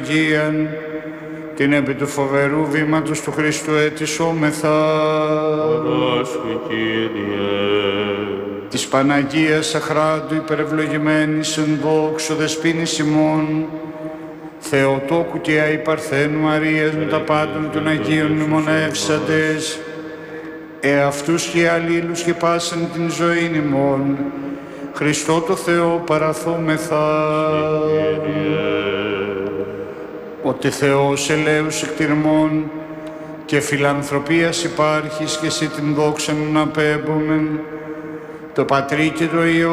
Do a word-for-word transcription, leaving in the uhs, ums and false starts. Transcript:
ευλογίαν, την επί του φοβερού βήματος του Χριστού αιτησόμεθα. Παράσχε, Κύριε. Της Παναγίας Αχράντου υπερευλογημένης εν δόξω δεσποίνης ημών, Θεοτόκου και αϊπαρθένου Μαρίας με τα πάντων των Αγίων μνημονεύσαντες, εαυτούς και αλλήλους και πάσαν την ζωήν ημών, Χριστό το Θεό παραθόμεθα. Ότι Θεός ελέους εκτιρμών και φιλανθρωπίας υπάρχεις και εσύ την δόξα να απέμπομεν, το Πατρί και το Υιό